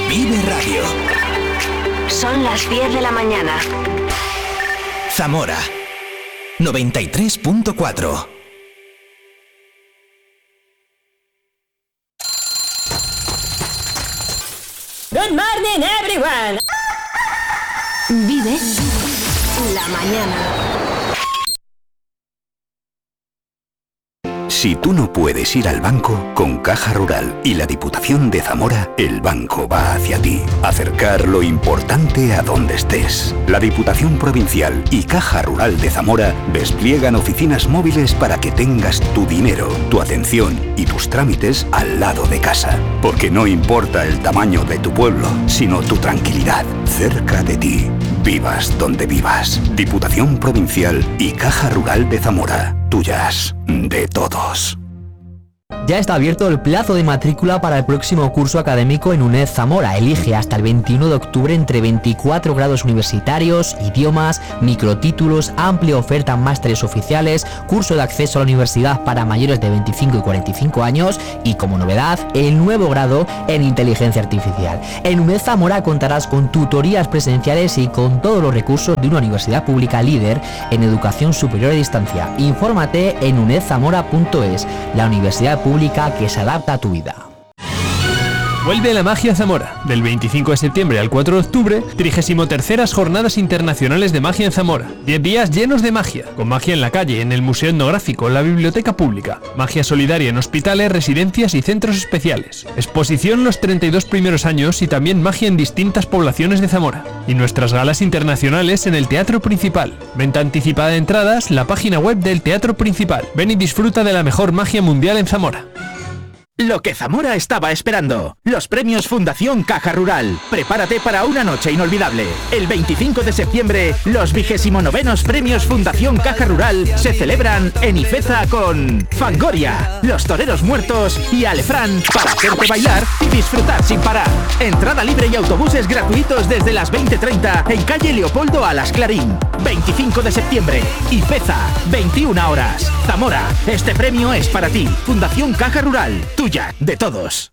Vive Radio. Son las 10 de la mañana. Zamora 93.4. Good morning, everyone. Vive la mañana. Si tú no puedes ir al banco, con Caja Rural y la Diputación de Zamora, el banco va hacia ti. Acercar lo importante a donde estés. La Diputación Provincial y Caja Rural de Zamora despliegan oficinas móviles para que tengas tu dinero, tu atención y tus trámites al lado de casa. Porque no importa el tamaño de tu pueblo, sino tu tranquilidad, cerca de ti. Vivas donde vivas. Diputación Provincial y Caja Rural de Zamora. Tuyas, de todos. Ya está abierto el plazo de matrícula para el próximo curso académico en UNED Zamora. Elige hasta el 21 de octubre entre 24 grados universitarios, idiomas, microtítulos, amplia oferta en másteres oficiales, curso de acceso a la universidad para mayores de 25 y 45 años y, como novedad, el nuevo grado en inteligencia artificial. En UNED Zamora contarás con tutorías presenciales y con todos los recursos de una universidad pública líder en educación superior a distancia. Infórmate en unedzamora.es, la universidad pública que se adapta a tu vida. Vuelve la magia a Zamora. Del 25 de septiembre al 4 de octubre, 33ª Jornadas Internacionales de Magia en Zamora. 10 días llenos de magia, con magia en la calle, en el Museo Etnográfico, la Biblioteca Pública. Magia solidaria en hospitales, residencias y centros especiales. Exposición los 32 primeros años y también magia en distintas poblaciones de Zamora. Y nuestras galas internacionales en el Teatro Principal. Venta anticipada de entradas, la página web del Teatro Principal. Ven y disfruta de la mejor magia mundial en Zamora. Lo que Zamora estaba esperando. Los premios Fundación Caja Rural. Prepárate para una noche inolvidable. El 25 de septiembre, los 29º premios Fundación Caja Rural se celebran en Ifeza con Fangoria, Los Toreros Muertos y Alefrán para hacerte bailar y disfrutar sin parar. Entrada libre y autobuses gratuitos desde las 20:30 en calle Leopoldo Alas Clarín. 25 de septiembre, Ifeza, 21 horas. Zamora, este premio es para ti. Fundación Caja Rural. Tuya, de todos.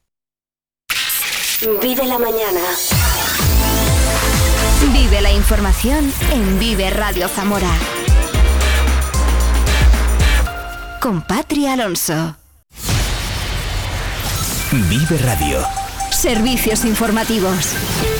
Vive la mañana. Vive la información en Vive Radio Zamora. Con Patri Alonso. Vive Radio. Servicios informativos.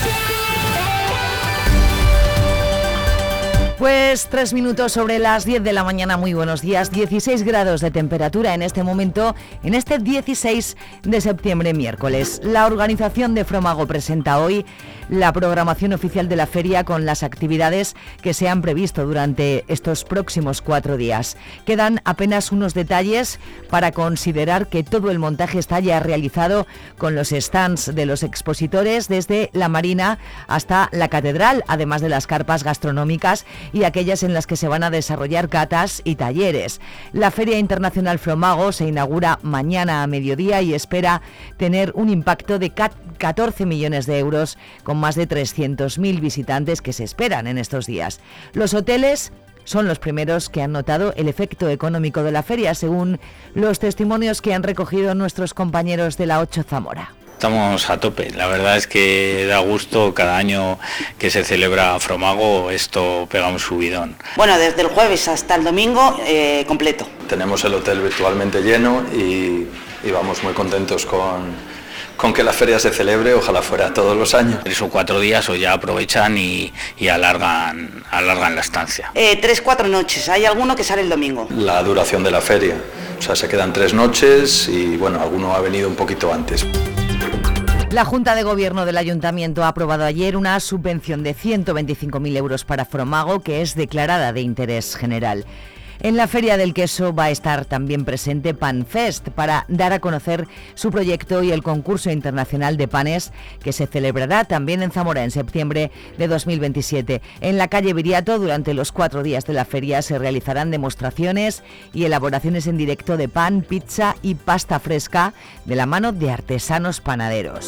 Pues 3 minutos sobre las 10 de la mañana, muy buenos días. 16 grados de temperatura en este momento, en este 16 de septiembre, miércoles. La organización de Fromago presenta hoy la programación oficial de la feria con las actividades que se han previsto durante estos próximos 4 días. Quedan apenas unos detalles para considerar que todo el montaje está ya realizado con los stands de los expositores desde la Marina hasta la Catedral, además de las carpas gastronómicas y aquellas en las que se van a desarrollar catas y talleres. La Feria Internacional Fromago se inaugura mañana a mediodía y espera tener un impacto de 14 millones de euros con más de 300.000 visitantes que se esperan en estos días. Los hoteles son los primeros que han notado el efecto económico de la feria, según los testimonios que han recogido nuestros compañeros de la 8 Zamora. Estamos a tope, la verdad es que da gusto cada año que se celebra Fromago, esto pega un subidón. Bueno, desde el jueves hasta el domingo completo. Tenemos el hotel virtualmente lleno y vamos muy contentos con que la feria se celebre, ojalá fuera todos los años. 3 o 4 días o ya aprovechan y alargan la estancia. 3-4 noches, hay alguno que sale el domingo. La duración de la feria, o sea, se quedan 3 noches y bueno, alguno ha venido un poquito antes. La Junta de Gobierno del Ayuntamiento ha aprobado ayer una subvención de 125.000 euros para Fromago, que es declarada de interés general. En la Feria del Queso va a estar también presente PanFest para dar a conocer su proyecto y el concurso internacional de panes que se celebrará también en Zamora en septiembre de 2027. En la calle Viriato, durante los 4 días de la feria, se realizarán demostraciones y elaboraciones en directo de pan, pizza y pasta fresca de la mano de artesanos panaderos.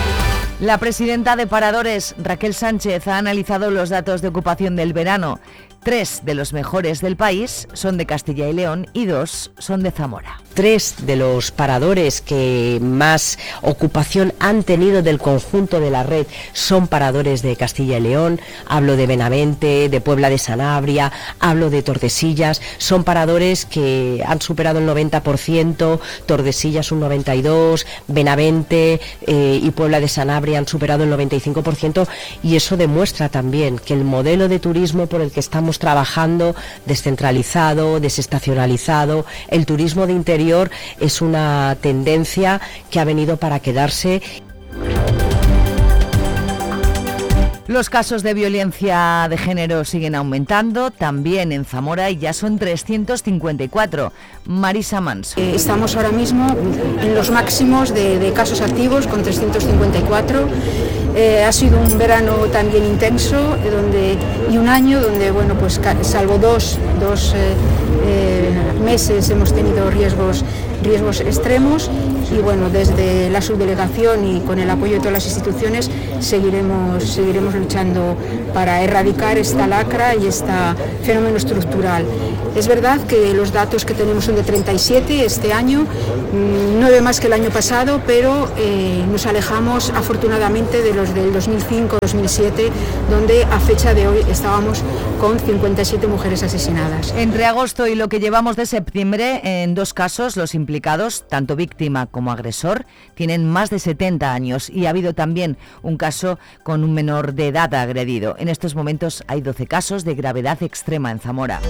La presidenta de Paradores, Raquel Sánchez, ha analizado los datos de ocupación del verano, 3 de los mejores del país son de Castilla y León y 2 son de Zamora. 3 de los paradores que más ocupación han tenido del conjunto de la red son paradores de Castilla y León. Hablo de Benavente, de Puebla de Sanabria, hablo de Tordesillas. Son paradores que han superado el 90%, Tordesillas un 92%, Benavente y Puebla de Sanabria han superado el 95%, y eso demuestra también que el modelo de turismo por el que estamos trabajando, descentralizado, desestacionalizado, el turismo de interior, es una tendencia que ha venido para quedarse. Los casos de violencia de género siguen aumentando, también en Zamora, y ya son 354. Marisa Manso. Estamos ahora mismo en los máximos de casos activos, con 354. Ha sido un verano también intenso y un año donde, bueno, pues salvo dos meses hemos tenido riesgos extremos, y bueno, desde la subdelegación y con el apoyo de todas las instituciones seguiremos luchando para erradicar esta lacra y este fenómeno estructural. Es verdad que los datos que tenemos son de 37 este año, 9 más que el año pasado, pero nos alejamos afortunadamente de los del 2005-2007, donde a fecha de hoy estábamos con 57 mujeres asesinadas. Entre agosto y lo que llevamos de septiembre, en 2 casos los implicados, tanto víctima como agresor, tienen más de 70 años, y ha habido también un caso con un menor de edad agredido. En estos momentos hay 12 casos de gravedad extrema en Zamora.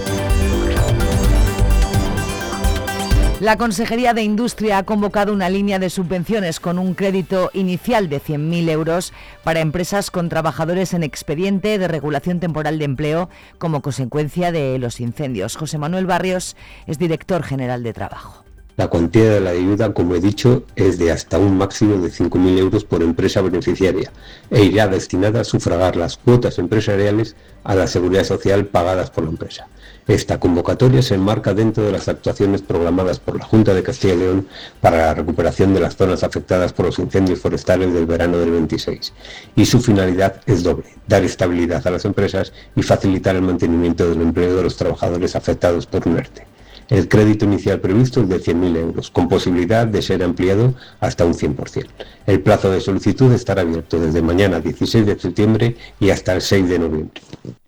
La Consejería de Industria ha convocado una línea de subvenciones con un crédito inicial de 100.000 euros para empresas con trabajadores en expediente de regulación temporal de empleo como consecuencia de los incendios. José Manuel Barrios es director general de Trabajo. La cuantía de la ayuda, como he dicho, es de hasta un máximo de 5.000 euros por empresa beneficiaria e irá destinada a sufragar las cuotas empresariales a la seguridad social pagadas por la empresa. Esta convocatoria se enmarca dentro de las actuaciones programadas por la Junta de Castilla y León para la recuperación de las zonas afectadas por los incendios forestales del verano del 26, y su finalidad es doble: dar estabilidad a las empresas y facilitar el mantenimiento del empleo de los trabajadores afectados por un ERTE. El crédito inicial previsto es de 100.000 euros, con posibilidad de ser ampliado hasta un 100%. El plazo de solicitud estará abierto desde mañana 16 de septiembre y hasta el 6 de noviembre.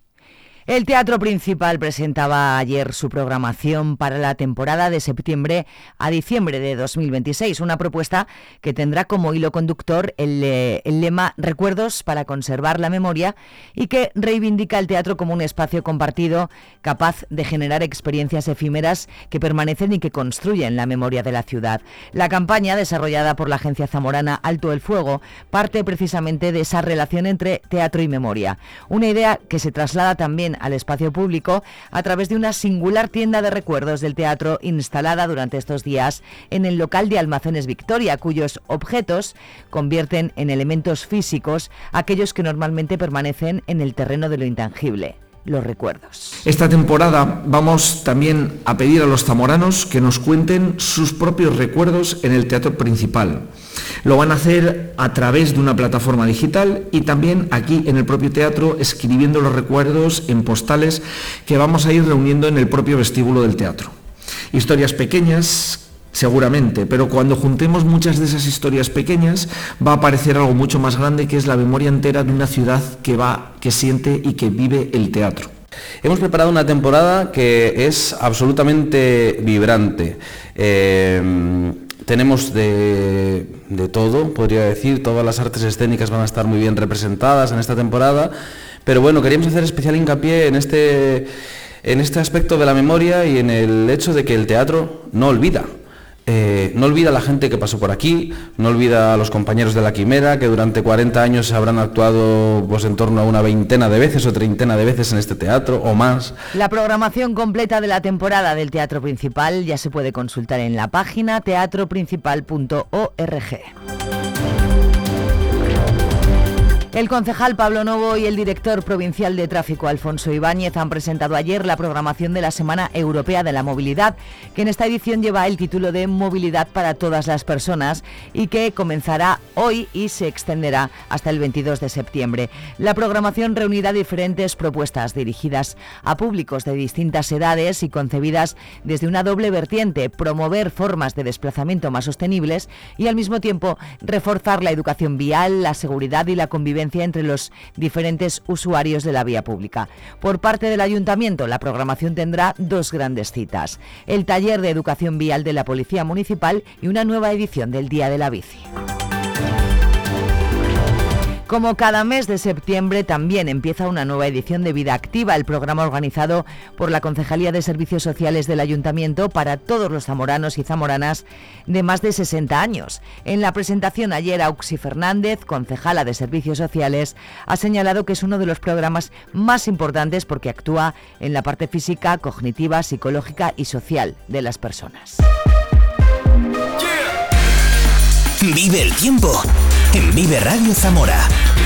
El Teatro Principal presentaba ayer su programación para la temporada de septiembre a diciembre de 2026, una propuesta que tendrá como hilo conductor el lema Recuerdos para conservar la memoria, y que reivindica el teatro como un espacio compartido capaz de generar experiencias efímeras que permanecen y que construyen la memoria de la ciudad. La campaña, desarrollada por la agencia zamorana Alto el Fuego, parte precisamente de esa relación entre teatro y memoria, una idea que se traslada también al espacio público a través de una singular tienda de recuerdos del teatro instalada durante estos días en el local de Almacenes Victoria, cuyos objetos convierten en elementos físicos aquellos que normalmente permanecen en el terreno de lo intangible: los recuerdos. Esta temporada vamos también a pedir a los zamoranos que nos cuenten sus propios recuerdos en el Teatro Principal. Lo van a hacer a través de una plataforma digital y también aquí en el propio teatro, escribiendo los recuerdos en postales que vamos a ir reuniendo en el propio vestíbulo del teatro. Historias pequeñas, seguramente, pero cuando juntemos muchas de esas historias pequeñas va a aparecer algo mucho más grande, que es la memoria entera de una ciudad que siente y que vive el teatro. Hemos preparado una temporada que es absolutamente vibrante. Tenemos de todo, podría decir. Todas las artes escénicas van a estar muy bien representadas en esta temporada, pero bueno, queríamos hacer especial hincapié en este aspecto de la memoria y en el hecho de que el teatro no olvida. No olvida a la gente que pasó por aquí, no olvida a los compañeros de la Quimera, que durante 40 años habrán actuado pues en torno a una veintena de veces o treintena de veces en este teatro o más. La programación completa de la temporada del Teatro Principal ya se puede consultar en la página teatroprincipal.org. El concejal Pablo Novo y el director provincial de tráfico Alfonso Ibáñez han presentado ayer la programación de la Semana Europea de la Movilidad, que en esta edición lleva el título de Movilidad para todas las personas y que comenzará hoy y se extenderá hasta el 22 de septiembre. La programación reunirá diferentes propuestas dirigidas a públicos de distintas edades y concebidas desde una doble vertiente: promover formas de desplazamiento más sostenibles y al mismo tiempo reforzar la educación vial, la seguridad y la convivencia entre los diferentes usuarios de la vía pública. Por parte del Ayuntamiento, la programación tendrá dos grandes citas: el taller de educación vial de la Policía Municipal y una nueva edición del Día de la Bici. Como cada mes de septiembre, también empieza una nueva edición de Vida Activa, el programa organizado por la Concejalía de Servicios Sociales del Ayuntamiento para todos los zamoranos y zamoranas de más de 60 años. En la presentación ayer, Auxi Fernández, concejala de Servicios Sociales, ha señalado que es uno de los programas más importantes porque actúa en la parte física, cognitiva, psicológica y social de las personas. Vive el tiempo en Vive Radio Zamora.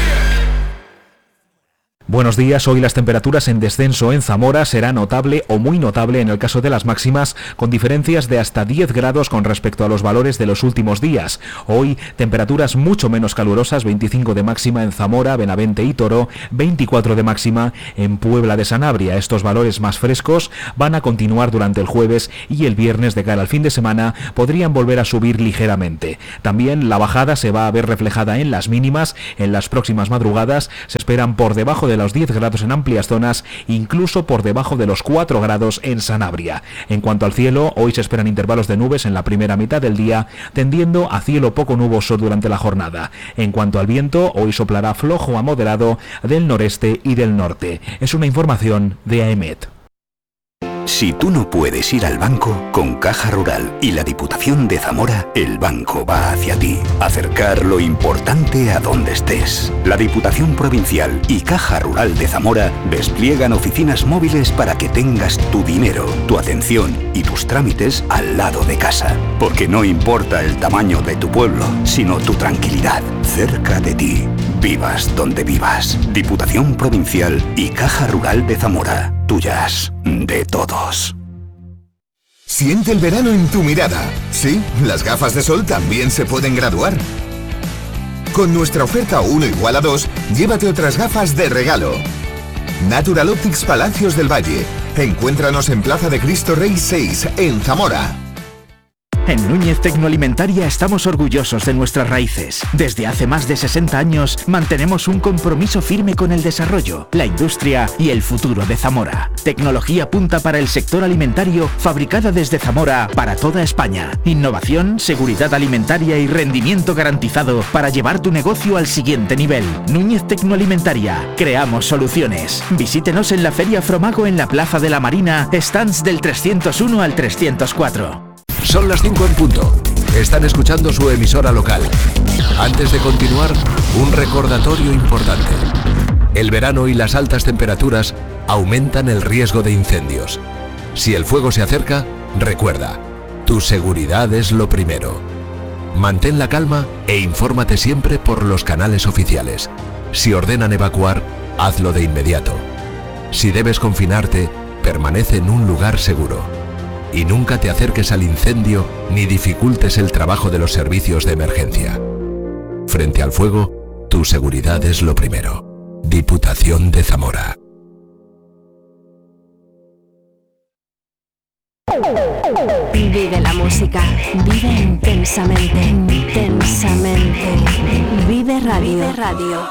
Buenos días, hoy las temperaturas en descenso en Zamora será notable o muy notable en el caso de las máximas, con diferencias de hasta 10 grados con respecto a los valores de los últimos días. Hoy temperaturas mucho menos calurosas, 25 de máxima en Zamora, Benavente y Toro, 24 de máxima en Puebla de Sanabria. Estos valores más frescos van a continuar durante el jueves y el viernes. De cara al fin de semana podrían volver a subir ligeramente. También la bajada se va a ver reflejada en las mínimas. En las próximas madrugadas se esperan por debajo de los 10 grados en amplias zonas, incluso por debajo de los 4 grados en Sanabria. En cuanto al cielo, hoy se esperan intervalos de nubes en la primera mitad del día, tendiendo a cielo poco nuboso durante la jornada. En cuanto al viento, hoy soplará flojo a moderado del noreste y del norte. Es una información de AEMET. Si tú no puedes ir al banco, con Caja Rural y la Diputación de Zamora, el banco va hacia ti. Acercar lo importante a donde estés. La Diputación Provincial y Caja Rural de Zamora despliegan oficinas móviles para que tengas tu dinero, tu atención y tus trámites al lado de casa. Porque no importa el tamaño de tu pueblo, sino tu tranquilidad, cerca de ti. Vivas donde vivas. Diputación Provincial y Caja Rural de Zamora. Tuyas, de todos. Siente el verano en tu mirada. Sí, las gafas de sol también se pueden graduar. Con nuestra oferta 1 igual a 2, llévate otras gafas de regalo. Natural Optics Palacios del Valle. Encuéntranos en Plaza de Cristo Rey 6, en Zamora. En Núñez Tecnoalimentaria estamos orgullosos de nuestras raíces. Desde hace más de 60 años mantenemos un compromiso firme con el desarrollo, la industria y el futuro de Zamora. Tecnología punta para el sector alimentario, fabricada desde Zamora para toda España. Innovación, seguridad alimentaria y rendimiento garantizado para llevar tu negocio al siguiente nivel. Núñez Tecnoalimentaria, creamos soluciones. Visítenos en la Feria Fromago en la Plaza de la Marina, stands del 301 al 304. Son las 5 en punto. Están escuchando su emisora local. Antes de continuar, un recordatorio importante. El verano y las altas temperaturas aumentan el riesgo de incendios. Si el fuego se acerca, recuerda, tu seguridad es lo primero. Mantén la calma e infórmate siempre por los canales oficiales. Si ordenan evacuar, hazlo de inmediato. Si debes confinarte, permanece en un lugar seguro. Y nunca te acerques al incendio ni dificultes el trabajo de los servicios de emergencia. Frente al fuego, tu seguridad es lo primero. Diputación de Zamora. Vive la música, vive intensamente, intensamente. Vive Radio.